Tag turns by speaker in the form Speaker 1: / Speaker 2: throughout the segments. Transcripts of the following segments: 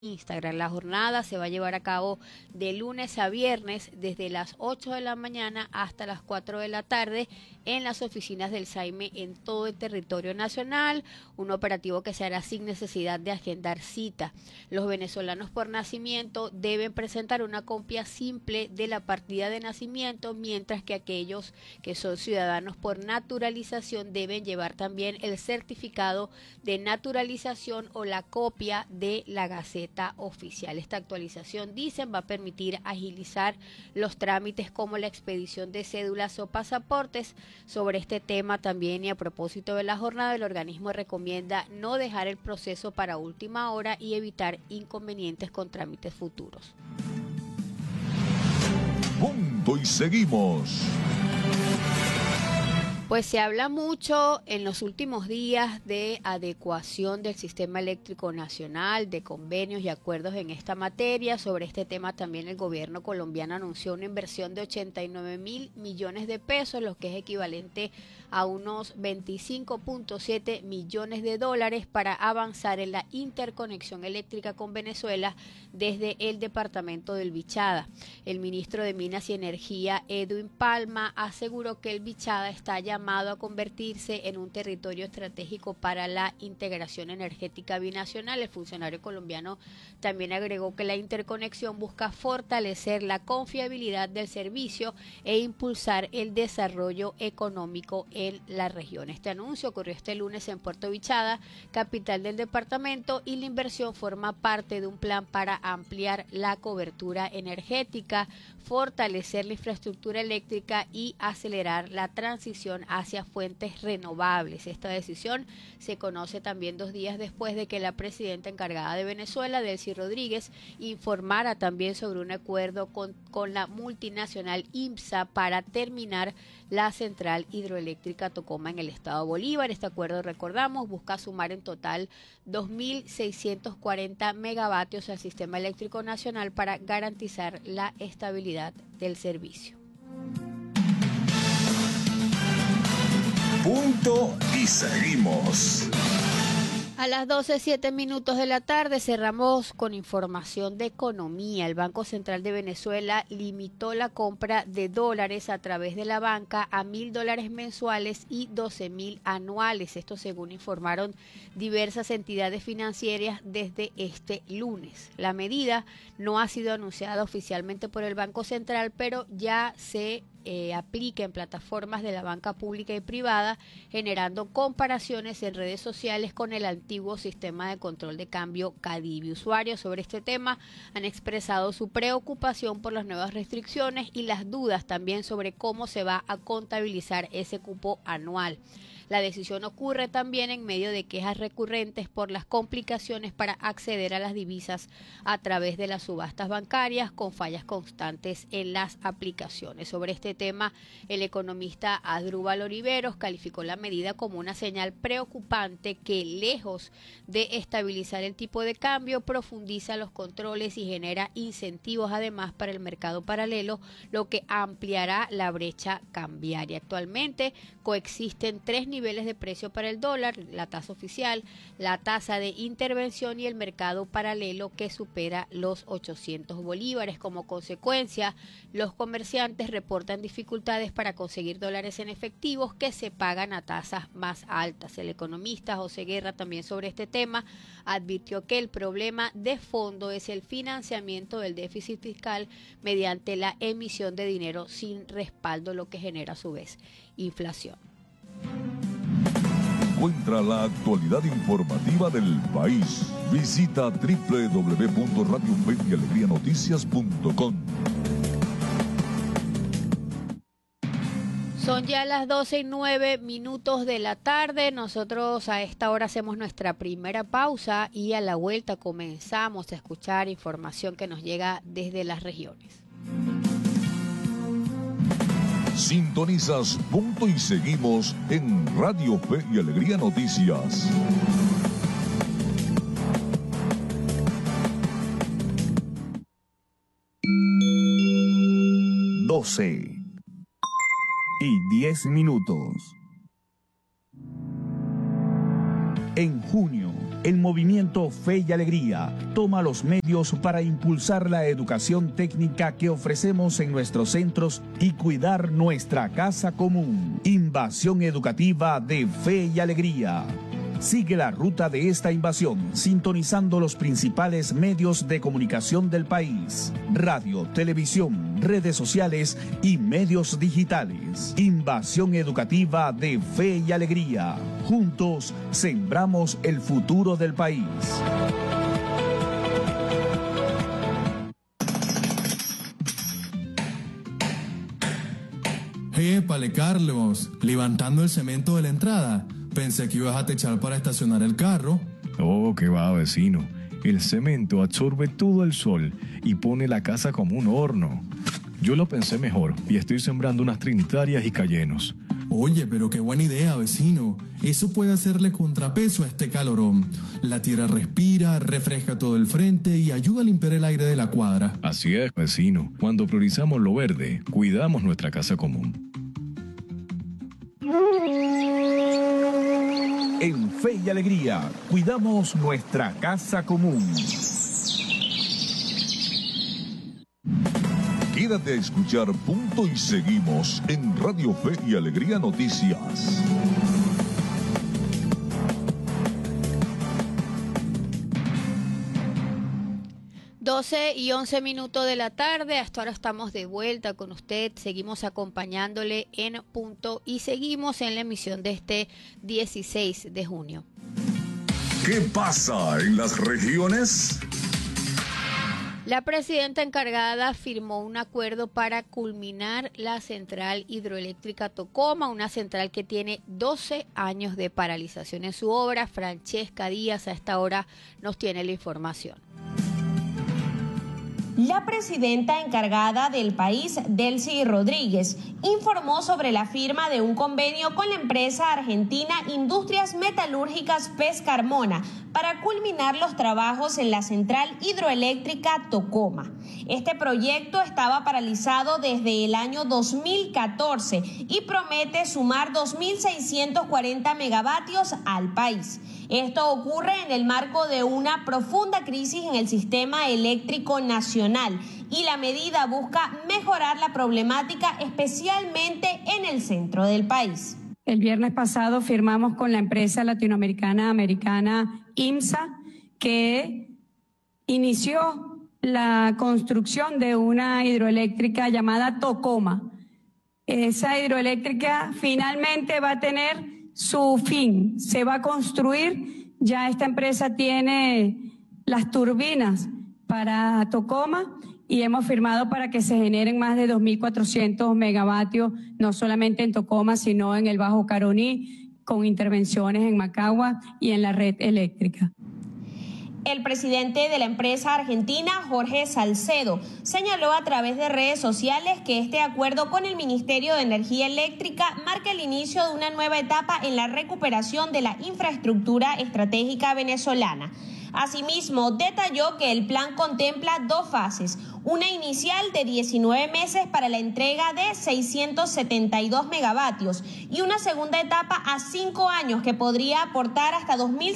Speaker 1: Instagram. La jornada se va a llevar a cabo de lunes a viernes desde las 8 de la mañana hasta las 4 de la tarde en las oficinas del SAIME en todo el territorio nacional, un operativo que se hará sin necesidad de agendar cita. Los venezolanos por nacimiento deben presentar una copia simple de la partida de nacimiento, mientras que aquellos que son ciudadanos por naturalización deben llevar también el certificado de naturalización o la copia de la Gaceta oficial. Esta actualización, dicen, va a permitir agilizar los trámites como la expedición de cédulas o pasaportes. Sobre este tema también, y a propósito de la jornada, el organismo recomienda no dejar el proceso para última hora y evitar inconvenientes con trámites futuros.
Speaker 2: Punto y seguimos.
Speaker 1: Pues se habla mucho en los últimos días de adecuación del sistema eléctrico nacional, de convenios y acuerdos en esta materia. Sobre este tema también el gobierno colombiano anunció una inversión de 89.000 millones de pesos, lo que es equivalente a unos 25.7 millones de dólares para avanzar en la interconexión eléctrica con Venezuela desde el departamento del Bichada. El ministro de Minas y Energía, Edwin Palma, aseguró que el Bichada está llamado a convertirse en un territorio estratégico para la integración energética binacional. El funcionario colombiano también agregó que la interconexión busca fortalecer la confiabilidad del servicio e impulsar el desarrollo económico en la región. Este anuncio ocurrió este lunes en Puerto Bichada, capital del departamento, y la inversión forma parte de un plan para ampliar la cobertura energética, fortalecer la infraestructura eléctrica y acelerar la transición hacia fuentes renovables. Esta decisión se conoce también 2 días después de que la presidenta encargada de Venezuela, Delcy Rodríguez, informara también sobre un acuerdo con la multinacional IMSA para terminar la central hidroeléctrica Tocoma en el estado Bolívar. Este acuerdo, recordamos, busca sumar en total 2.640 megavatios al sistema eléctrico nacional para garantizar la estabilidad del servicio.
Speaker 2: Punto y seguimos.
Speaker 1: A las 12:07 de la tarde cerramos con información de economía. El Banco Central de Venezuela limitó la compra de dólares a través de la banca a $1.000 mensuales y 12.000 anuales. Esto según informaron diversas entidades financieras desde este lunes. La medida no ha sido anunciada oficialmente por el Banco Central, pero ya se aplica en plataformas de la banca pública y privada, generando comparaciones en redes sociales con el antiguo sistema de control de cambio CADIVI. Usuarios sobre este tema han expresado su preocupación por las nuevas restricciones y las dudas también sobre cómo se va a contabilizar ese cupo anual. La decisión ocurre también en medio de quejas recurrentes por las complicaciones para acceder a las divisas a través de las subastas bancarias, con fallas constantes en las aplicaciones. Sobre este tema, el economista Asdrúbal Oliveros calificó la medida como una señal preocupante que, lejos de estabilizar el tipo de cambio, profundiza los controles y genera incentivos además para el mercado paralelo, lo que ampliará la brecha cambiaria. Actualmente coexisten 3 niveles de precio para el dólar: la tasa oficial, la tasa de intervención y el mercado paralelo, que supera los 800 bolívares. Como consecuencia, los comerciantes reportan dificultades para conseguir dólares en efectivos que se pagan a tasas más altas. El economista José Guerra, también sobre este tema, advirtió que el problema de fondo es el financiamiento del déficit fiscal mediante la emisión de dinero sin respaldo, lo que genera a su vez inflación.
Speaker 2: Encuentra la actualidad informativa del país. Visita www.radiofeyalegrianoticias.com.
Speaker 1: Son ya las 12:09 de la tarde. Nosotros a esta hora hacemos nuestra primera pausa y a la vuelta comenzamos a escuchar información que nos llega desde las regiones.
Speaker 2: Sintonizas Punto y seguimos en Radio Fe y Alegría Noticias.
Speaker 3: Doce y 10 minutos. En junio, El movimiento Fe y Alegría toma los medios para impulsar la educación técnica que ofrecemos en nuestros centros y cuidar nuestra casa común. Invasión educativa de Fe y Alegría. Sigue la ruta de esta invasión sintonizando los principales medios de comunicación del país: radio, televisión, redes sociales y medios digitales. Invasión educativa de Fe y Alegría. Juntos sembramos el futuro del país.
Speaker 4: Épale, Carlos, levantando el cemento de la entrada. Pensé que ibas a techar para estacionar el carro.
Speaker 5: Oh, qué va, vecino. El cemento absorbe todo el sol y pone la casa como un horno. Yo lo pensé mejor y estoy sembrando unas trinitarias y cayenos.
Speaker 4: Oye, pero qué buena idea, vecino. Eso puede hacerle contrapeso a este calorón. La tierra respira, refresca todo el frente y ayuda a limpiar el aire de la cuadra.
Speaker 5: Así es, vecino. Cuando priorizamos lo verde, cuidamos nuestra casa común.
Speaker 3: En Fe y Alegría, cuidamos nuestra casa común.
Speaker 2: Quédate a escuchar Punto y Seguimos en Radio Fe y Alegría Noticias.
Speaker 1: Doce y 11 minutos de la tarde, hasta ahora estamos de vuelta con usted, seguimos acompañándole en Punto y Seguimos en la emisión de este 16 de junio.
Speaker 2: ¿Qué pasa en las regiones?
Speaker 1: La presidenta encargada firmó un acuerdo para culminar la central hidroeléctrica Tocoma, una central que tiene 12 años de paralización en su obra. Francesca Díaz a esta hora nos tiene la información.
Speaker 6: La presidenta encargada del país, Delcy Rodríguez, informó sobre la firma de un convenio con la empresa argentina Industrias Metalúrgicas Pescarmona para culminar los trabajos en la central hidroeléctrica Tocoma. Este proyecto estaba paralizado desde el año 2014 y promete sumar 2.640 megavatios al país. Esto ocurre en el marco de una profunda crisis en el sistema eléctrico nacional y la medida busca mejorar la problemática especialmente en el centro del país.
Speaker 7: El viernes pasado firmamos con la empresa latinoamericana IMSA, que inició la construcción de una hidroeléctrica llamada Tocoma. Esa hidroeléctrica finalmente va a tener su fin, se va a construir. Ya esta empresa tiene las turbinas para Tocoma y hemos firmado para que se generen más de 2.400 megavatios, no solamente en Tocoma, sino en el Bajo Caroní, con intervenciones en Macagua y en la red eléctrica.
Speaker 6: El presidente de la empresa argentina, Jorge Salcedo, señaló a través de redes sociales que este acuerdo con el Ministerio de Energía Eléctrica marca el inicio de una nueva etapa en la recuperación de la infraestructura estratégica venezolana. Asimismo, detalló que el plan contempla dos fases, una inicial de 19 meses para la entrega de 672 megavatios y una segunda etapa a 5 años que podría aportar hasta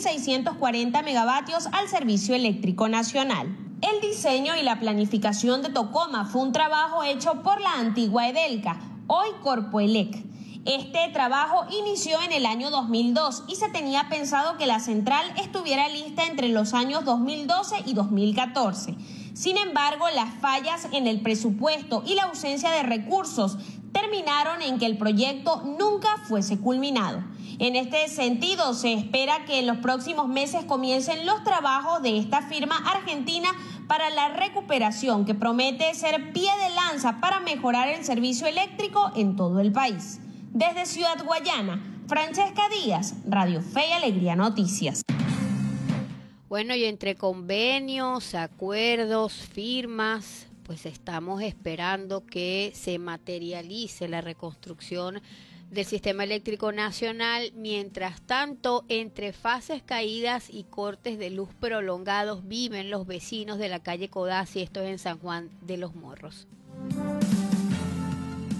Speaker 6: 2.640 megavatios al servicio eléctrico nacional. El diseño y la planificación de Tocoma fue un trabajo hecho por la antigua Edelca, hoy Corpoelec. Este trabajo inició en el año 2002 y se tenía pensado que la central estuviera lista entre los años 2012 y 2014. Sin embargo, las fallas en el presupuesto y la ausencia de recursos terminaron en que el proyecto nunca fuese culminado. En este sentido, se espera que en los próximos meses comiencen los trabajos de esta firma argentina para la recuperación, que promete ser pie de lanza para mejorar el servicio eléctrico en todo el país. Desde Ciudad Guayana, Francesca Díaz, Radio Fe y Alegría Noticias.
Speaker 1: Bueno, y entre convenios, acuerdos, firmas, pues estamos esperando que se materialice la reconstrucción del sistema eléctrico nacional. Mientras tanto, entre fases caídas y cortes de luz prolongados viven los vecinos de la calle Codazzi, esto es en San Juan de los Morros.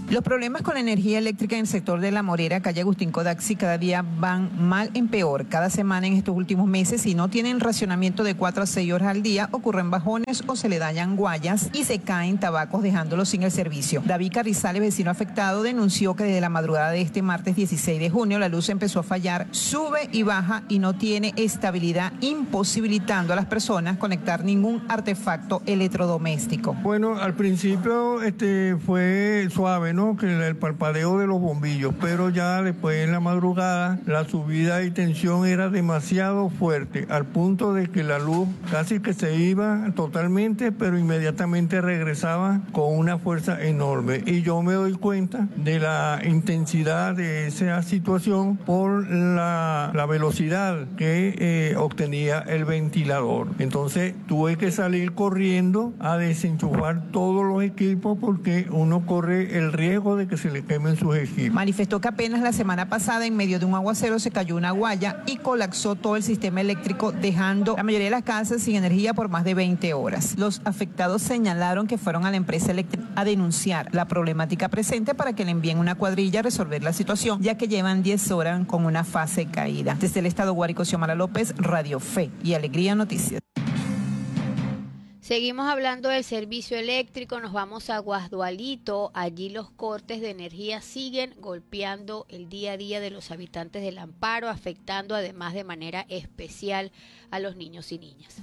Speaker 8: Los problemas con la energía eléctrica en el sector de La Morera, calle Agustín Codaxi, cada día van mal en peor. Cada semana en estos últimos meses, si no tienen racionamiento de 4 a 6 horas al día, ocurren bajones o se le dañan guayas y se caen tabacos dejándolos sin el servicio. David Carrizales, vecino afectado, denunció que desde la madrugada de este martes 16 de junio la luz empezó a fallar, sube y baja y no tiene estabilidad, imposibilitando a las personas conectar ningún artefacto electrodoméstico.
Speaker 9: Bueno, al principio fue suave, ¿no? Que el parpadeo de los bombillos, pero ya después en la madrugada la subida y tensión era demasiado fuerte, al punto de que la luz casi que se iba totalmente, pero inmediatamente regresaba con una fuerza enorme. Y yo me doy cuenta de la intensidad de esa situación por la velocidad que obtenía el ventilador. Entonces tuve que salir corriendo a desenchufar todos los equipos porque uno corre el riesgo de que se le quemen sus equipos.
Speaker 8: Manifestó que apenas la semana pasada en medio de un aguacero se cayó una guaya y colapsó todo el sistema eléctrico, dejando la mayoría de las casas sin energía por más de 20 horas. Los afectados señalaron que fueron a la empresa eléctrica a denunciar la problemática presente para que le envíen una cuadrilla a resolver la situación, ya que llevan 10 horas con una fase caída. Desde el estado Guárico, Xiomara López, Radio Fe y Alegría Noticias.
Speaker 1: Seguimos hablando del servicio eléctrico, nos vamos a Guasdualito. Allí los cortes de energía siguen golpeando el día a día de los habitantes del Amparo, afectando además de manera especial a los niños y niñas.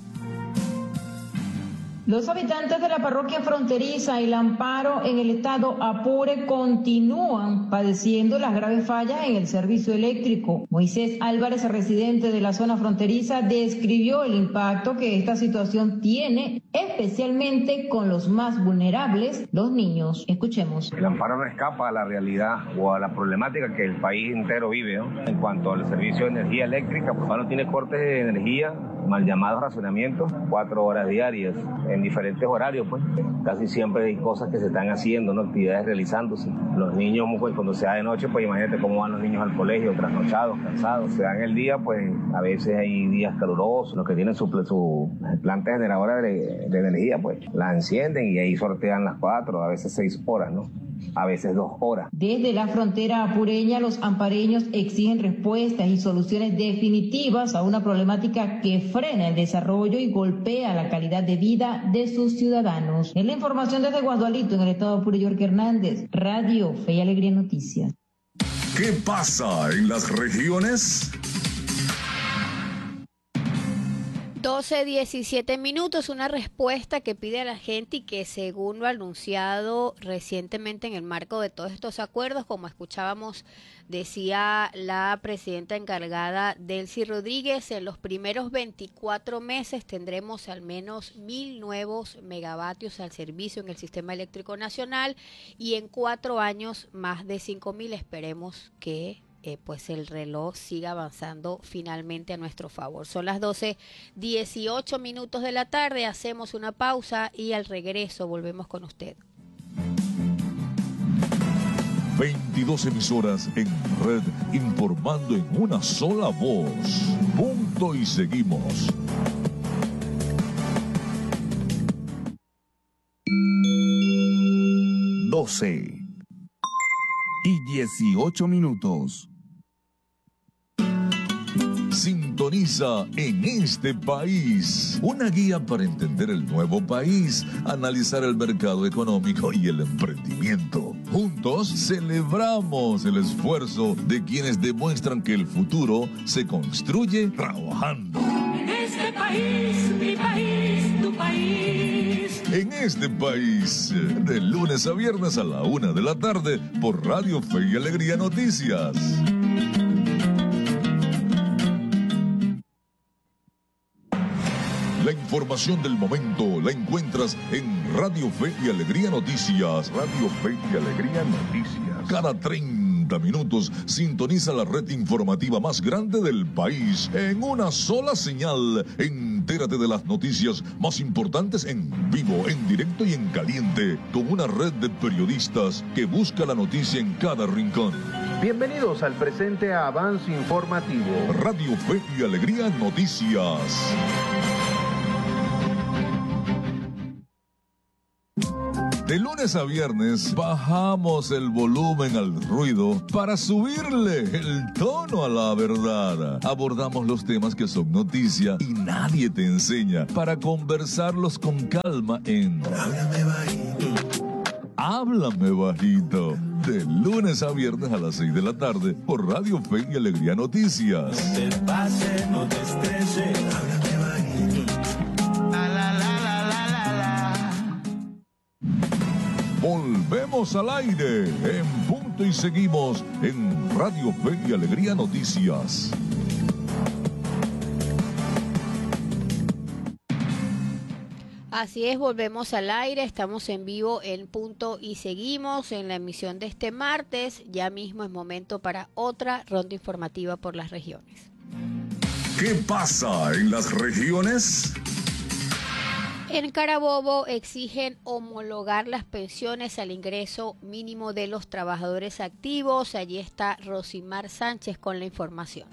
Speaker 10: Los habitantes de la parroquia fronteriza El Amparo en el estado Apure continúan padeciendo las graves fallas en el servicio eléctrico. Moisés Álvarez, residente de la zona fronteriza, describió el impacto que esta situación tiene, especialmente con los más vulnerables, los niños. Escuchemos.
Speaker 11: El Amparo no escapa a la realidad o a la problemática que el país entero vive, ¿no? En cuanto al servicio de energía eléctrica, pues no tiene cortes de energía, mal llamados racionamientos, 4 horas diarias, en diferentes horarios, pues. Casi siempre hay cosas que se están haciendo, ¿no? Actividades realizándose. Los niños, pues, cuando se da de noche, pues imagínate cómo van los niños al colegio, trasnochados, cansados. Se dan el día, pues a veces hay días calurosos. Los que tienen su planta generadora de energía, pues la encienden y ahí sortean las 4, a veces 6 horas, ¿no? A veces 2 horas.
Speaker 10: Desde la frontera apureña, los ampareños exigen respuestas y soluciones definitivas a una problemática que frena el desarrollo y golpea la calidad de vida de sus ciudadanos. En la información desde Guasdualito, en el estado Apure, York Hernández, Radio Fe y Alegría Noticias.
Speaker 2: ¿Qué pasa en las regiones?
Speaker 1: 12:17 minutos, una respuesta que pide a la gente y que según lo anunciado recientemente en el marco de todos estos acuerdos, como escuchábamos, decía la presidenta encargada Delcy Rodríguez, en los primeros 24 meses tendremos al menos 1.000 nuevos megavatios al servicio en el sistema eléctrico nacional y en 4 años más de 5.000. Esperemos que pues el reloj siga avanzando finalmente a nuestro favor. Son las 12:18 minutos de la tarde, hacemos una pausa y al regreso volvemos con usted.
Speaker 2: 22 emisoras en red informando en una sola voz. Punto y seguimos.
Speaker 3: Doce y 18 minutos.
Speaker 2: Sintoniza En este País, una guía para entender el nuevo país, analizar el mercado económico y el emprendimiento. Juntos celebramos el esfuerzo de quienes demuestran que el futuro se construye trabajando.
Speaker 12: En este país, mi país, tu país.
Speaker 2: En este país, de lunes a viernes a la 1 de la tarde por Radio Fe y Alegría Noticias. La información del momento la encuentras en Radio Fe y Alegría Noticias. Radio Fe y Alegría Noticias. Cada 30 minutos sintoniza la red informativa más grande del país en una sola señal. Entérate de las noticias más importantes en vivo, en directo y en caliente, con una red de periodistas que busca la noticia en cada rincón.
Speaker 13: Bienvenidos al presente avance informativo.
Speaker 2: Radio Fe y Alegría Noticias. De lunes a viernes bajamos el volumen al ruido para subirle el tono a la verdad. Abordamos los temas que son noticia y nadie te enseña para conversarlos con calma en Háblame Bajito. Háblame Bajito. De lunes a viernes a las 6 de la tarde por Radio Fe y Alegría Noticias.
Speaker 12: No te pases, no te estreses. Háblame bajito.
Speaker 2: Volvemos al aire en punto y seguimos en Radio Fe y Alegría Noticias.
Speaker 1: Así es, volvemos al aire, estamos en vivo en punto y seguimos en la emisión de este martes. Ya mismo es momento para otra ronda informativa por las regiones.
Speaker 2: ¿Qué pasa en las regiones?
Speaker 1: En Carabobo exigen homologar las pensiones al ingreso mínimo de los trabajadores activos. Allí está Rosimar Sánchez con la información.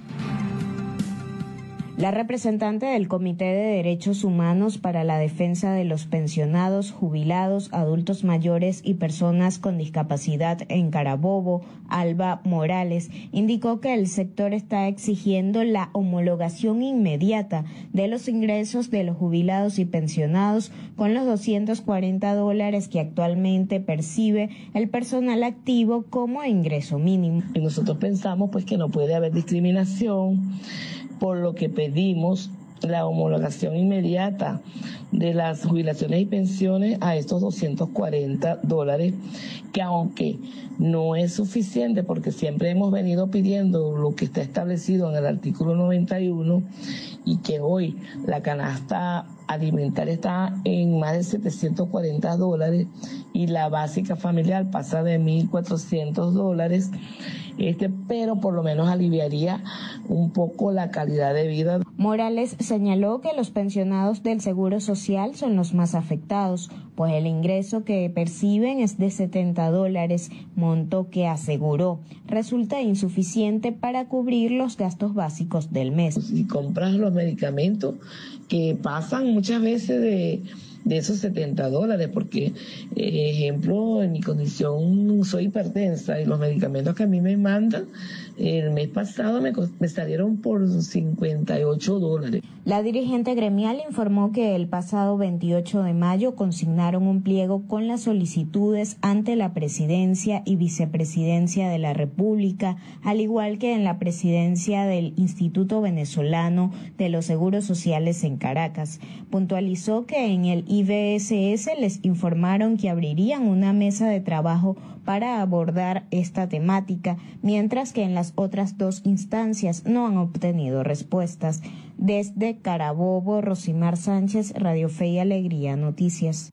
Speaker 14: La representante del Comité de Derechos Humanos para la Defensa de los Pensionados, Jubilados, Adultos Mayores y Personas con Discapacidad en Carabobo, Alba Morales, indicó que el sector está exigiendo la homologación inmediata de los ingresos de los jubilados y pensionados con los $240 que actualmente percibe el personal activo como ingreso mínimo.
Speaker 15: Y nosotros pensamos pues que no puede haber discriminación, por lo que pedimos la homologación inmediata de las jubilaciones y pensiones a estos $240, que aunque no es suficiente, porque siempre hemos venido pidiendo lo que está establecido en el artículo 91 y que hoy la canasta alimentaria está en más de $740 y la básica familiar pasa de $1,400, pero por lo menos aliviaría un poco la calidad de vida.
Speaker 14: Morales señaló que los pensionados del Seguro Social son los más afectados, pues el ingreso que perciben es de $70, monto que aseguró resulta insuficiente para cubrir los gastos básicos del mes.
Speaker 15: Si compras los medicamentos que pasan muchas veces de esos $70, porque, ejemplo, en mi condición soy hipertensa y los medicamentos que a mí me mandan, el mes pasado me salieron por $58.
Speaker 14: La dirigente gremial informó que el pasado 28 de mayo consignaron un pliego con las solicitudes ante la Presidencia y Vicepresidencia de la República, al igual que en la presidencia del Instituto Venezolano de los Seguros Sociales en Caracas. Puntualizó que en el IVSS les informaron que abrirían una mesa de trabajo para abordar esta temática, mientras que en las otras dos instancias no han obtenido respuestas. Desde Carabobo, Rosimar Sánchez, Radio Fe y Alegría Noticias.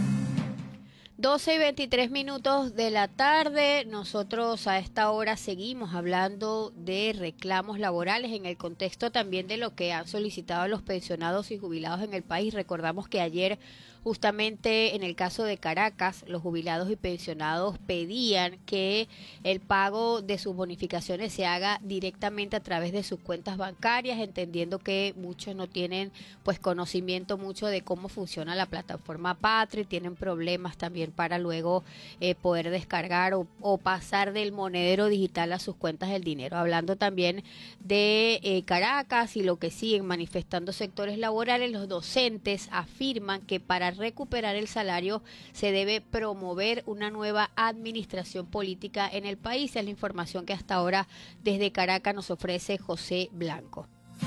Speaker 1: 12:23 de la tarde, nosotros a esta hora seguimos hablando de reclamos laborales en el contexto también de lo que han solicitado los pensionados y jubilados en el país. Recordamos que ayer, justamente en el caso de Caracas, los jubilados y pensionados pedían que el pago de sus bonificaciones se haga directamente a través de sus cuentas bancarias, entendiendo que muchos no tienen pues conocimiento mucho de cómo funciona la plataforma Patria, tienen problemas también para luego poder descargar o pasar del monedero digital a sus cuentas el dinero. Hablando también de Caracas y lo que siguen manifestando sectores laborales, los docentes afirman que para recuperar el salario se debe promover una nueva administración política en el país. Es la información que hasta ahora desde Caracas nos ofrece José Blanco.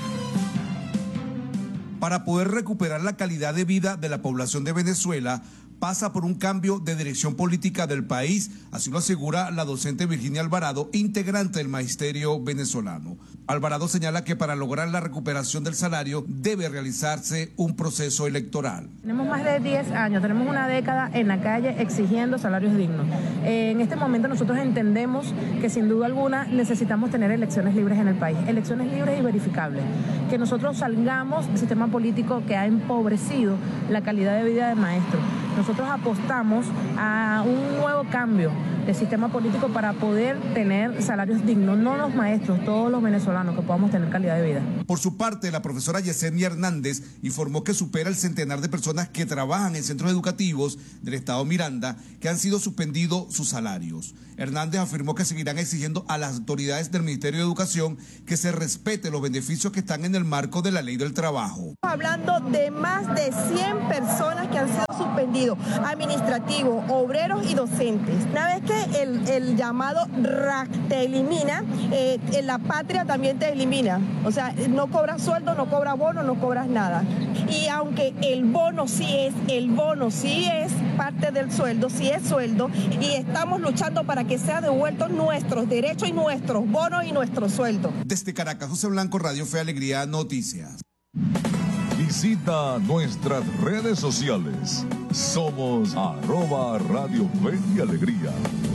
Speaker 16: Para poder recuperar la calidad de vida de la población de Venezuela, pasa por un cambio de dirección política del país, así lo asegura la docente Virginia Alvarado, integrante del Magisterio venezolano. Alvarado señala que para lograr la recuperación del salario debe realizarse un proceso electoral.
Speaker 17: Tenemos más de 10 años, tenemos una década en la calle exigiendo salarios dignos. En este momento nosotros entendemos que sin duda alguna necesitamos tener elecciones libres en el país, elecciones libres y verificables, que nosotros salgamos del sistema político que ha empobrecido la calidad de vida del maestro. Nosotros apostamos a un nuevo cambio, sistema político para poder tener salarios dignos, no los maestros, todos los venezolanos, que podamos tener calidad de vida.
Speaker 16: Por su parte, la profesora Yesenia Hernández informó que supera el centenar de personas que trabajan en centros educativos del estado Miranda que han sido suspendidos sus salarios. Hernández afirmó que seguirán exigiendo a las autoridades del Ministerio de Educación que se respete los beneficios que están en el marco de la ley del trabajo.
Speaker 18: Hablando de más de 100 personas que han sido suspendidos, administrativos, obreros y docentes. Una vez que el llamado RAC te elimina, en la patria también te elimina. O sea, no cobras sueldo, no cobras bono, no cobras nada. Y aunque el bono sí es parte del sueldo, sí es sueldo, y estamos luchando para que sean devueltos nuestros derechos y nuestros bonos y nuestro sueldo.
Speaker 16: Desde Caracas, José Blanco, Radio Fe Alegría Noticias.
Speaker 2: Visita nuestras redes sociales. Somos @Radio Fe y Alegría.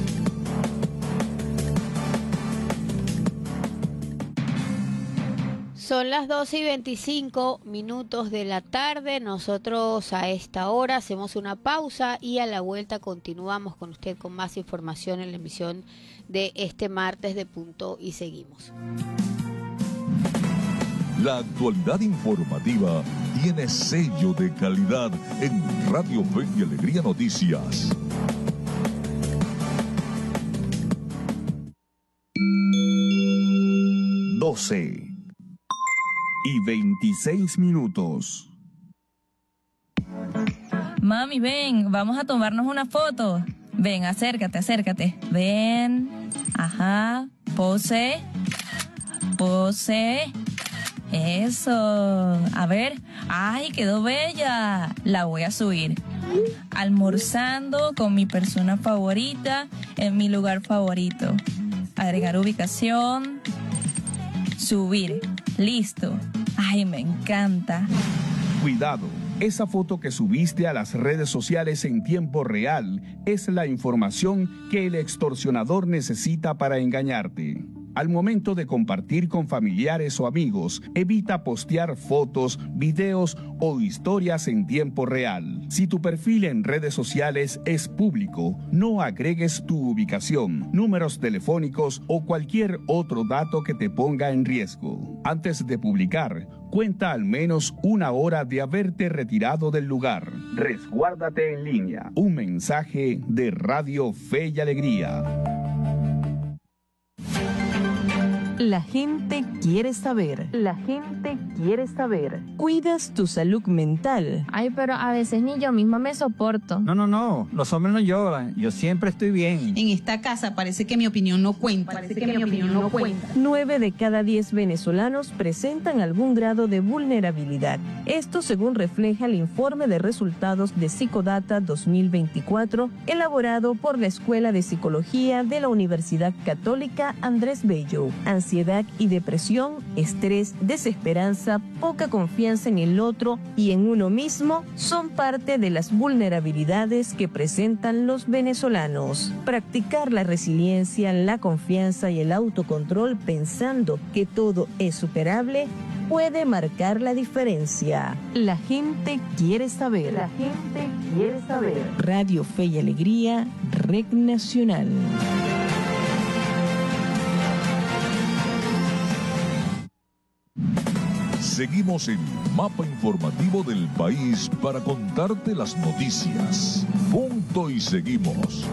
Speaker 1: Son las 12:25 de la tarde. Nosotros a esta hora hacemos una pausa y a la vuelta continuamos con usted con más información en la emisión de este martes de Punto y Seguimos.
Speaker 2: La actualidad informativa tiene sello de calidad en Radio Fe y Alegría Noticias.
Speaker 3: Doce y 26 minutos.
Speaker 19: Mami, ven, vamos a tomarnos una foto. Ven, acércate. Ven. Ajá. Pose. Eso. A ver. Ay, quedó bella. La voy a subir. Almorzando con mi persona favorita en mi lugar favorito. Agregar ubicación. Subir. Listo. Ay, me encanta.
Speaker 3: Cuidado, esa foto que subiste a las redes sociales en tiempo real es la información que el extorsionador necesita para engañarte. Al momento de compartir con familiares o amigos, evita postear fotos, videos o historias en tiempo real. Si tu perfil en redes sociales es público, no agregues tu ubicación, números telefónicos o cualquier otro dato que te ponga en riesgo. Antes de publicar, cuenta al menos una hora de haberte retirado del lugar. Resguárdate en línea. Un mensaje de Radio Fe y Alegría.
Speaker 20: La gente quiere saber. ¿Cuidas tu salud mental?
Speaker 21: Ay, pero a veces ni yo misma me soporto.
Speaker 22: No. Los hombres no lloran. Yo siempre estoy bien.
Speaker 23: En esta casa parece que mi opinión no cuenta.
Speaker 20: 9 de cada 10 venezolanos presentan algún grado de vulnerabilidad. Esto según refleja el informe de resultados de Psicodata 2024, elaborado por la Escuela de Psicología de la Universidad Católica Andrés Bello. Ansiedad y depresión, estrés, desesperanza, poca confianza en el otro y en uno mismo son parte de las vulnerabilidades que presentan los venezolanos. Practicar la resiliencia, la confianza y el autocontrol pensando que todo es superable puede marcar la diferencia. La gente quiere saber. Radio Fe y Alegría, Red Nacional.
Speaker 2: Seguimos el mapa informativo del país para contarte las noticias. Punto y seguimos.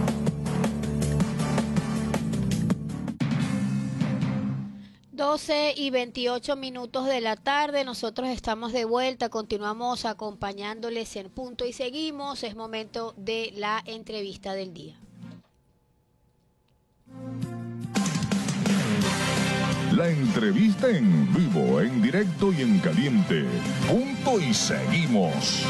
Speaker 1: Doce y 28 de la tarde, nosotros estamos de vuelta, continuamos acompañándoles en Punto y Seguimos. Es momento de la entrevista del día.
Speaker 2: La entrevista en vivo, en directo y en caliente. Punto y Seguimos.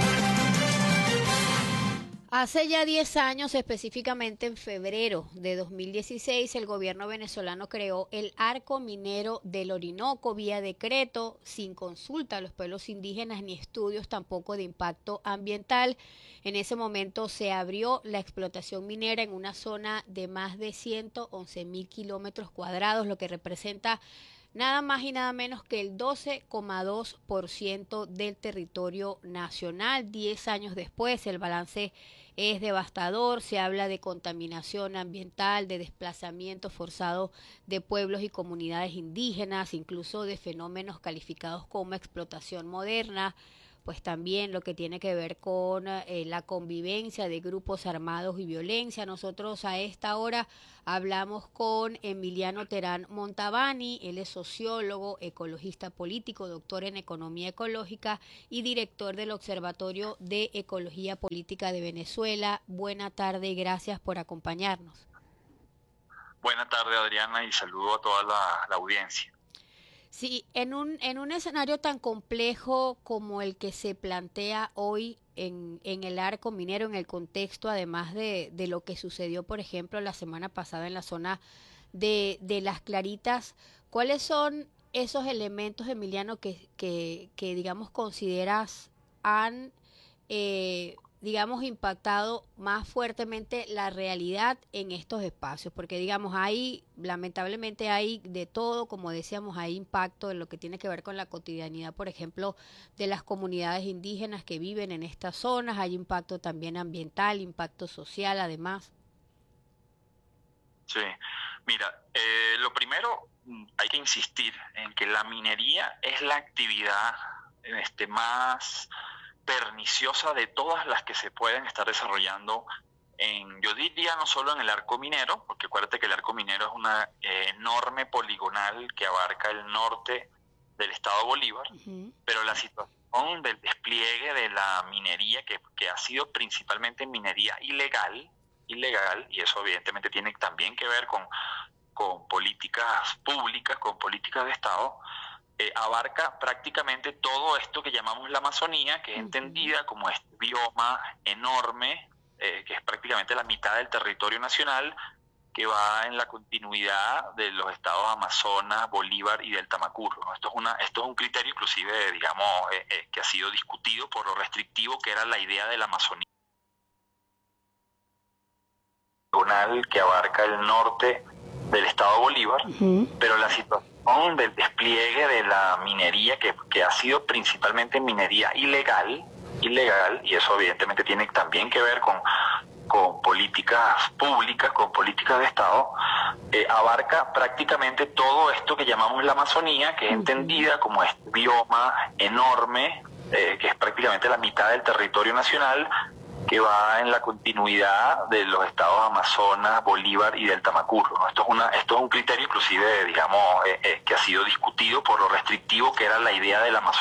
Speaker 1: Hace ya 10 años, específicamente en febrero de 2016, el gobierno venezolano creó el Arco Minero del Orinoco vía decreto, sin consulta a los pueblos indígenas ni estudios tampoco de impacto ambiental. En ese momento se abrió la explotación minera en una zona de más de 111.000 kilómetros cuadrados, lo que representa nada más y nada menos que el 12,2% del territorio nacional. 10 años después, el balance es devastador. Se habla de contaminación ambiental, de desplazamiento forzado de pueblos y comunidades indígenas, incluso de fenómenos calificados como explotación moderna, pues también lo que tiene que ver con la convivencia de grupos armados y violencia. Nosotros a esta hora hablamos con Emiliano Terán Montabani. Él es sociólogo, ecologista político, doctor en economía ecológica y director del Observatorio de Ecología Política de Venezuela. Buena tarde y gracias por acompañarnos.
Speaker 4: Buena tarde, Adriana, y saludo a toda la audiencia.
Speaker 1: Sí, en un escenario tan complejo como el que se plantea hoy en el arco minero, en el contexto además de lo que sucedió, por ejemplo, la semana pasada en la zona de Las Claritas, ¿cuáles son esos elementos, Emiliano, que digamos, consideras han digamos, impactado más fuertemente la realidad en estos espacios? Porque, digamos, lamentablemente hay de todo, como decíamos, hay impacto en lo que tiene que ver con la cotidianidad, por ejemplo, de las comunidades indígenas que viven en estas zonas, hay impacto también ambiental, impacto social, además.
Speaker 4: Sí, mira, lo primero, hay que insistir en que la minería es la actividad más perniciosa de todas las que se pueden estar desarrollando yo diría no solo en el arco minero, porque acuérdate que el arco minero es una enorme poligonal que abarca el norte del estado Bolívar, pero la situación del despliegue de la minería, que ha sido principalmente minería ilegal, y eso evidentemente tiene también que ver con políticas públicas, con políticas de Estado, abarca prácticamente todo esto que llamamos la Amazonía, que es entendida como este bioma enorme, que es prácticamente la mitad del territorio nacional, que va en la continuidad de los estados Amazonas, Bolívar y del Tamacuro, ¿no? Esto es un criterio inclusive, digamos, que ha sido discutido por lo restrictivo que era la idea de la Amazonía, que abarca el norte del estado Bolívar, pero la situación del despliegue de la minería, que ha sido principalmente minería ilegal, y eso evidentemente tiene también que ver con políticas públicas, con políticas de Estado, abarca prácticamente todo esto que llamamos la Amazonía, que es entendida como este bioma enorme, que es prácticamente la mitad del territorio nacional, que va en la continuidad de los estados Amazonas, Bolívar y del Tamacuro, ¿no? Esto es un criterio inclusive, digamos, que ha sido discutido por lo restrictivo que era la idea de la Amazonía.